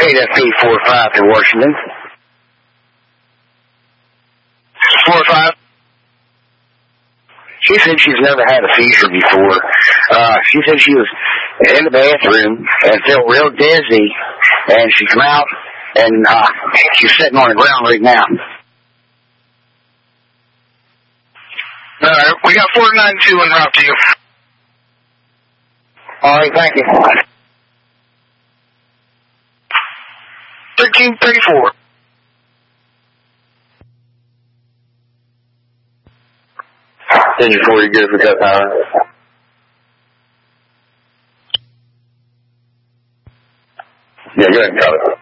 KFP 45 in Washington. 45. She said she's never had a seizure before. She said she was in the bathroom and felt real dizzy, and she come out, and she's sitting on the ground right now. All right, we got 492 en route to you. All right, thank you. 1334. Engine 4, you good for that power? Yeah, go ahead and cut it.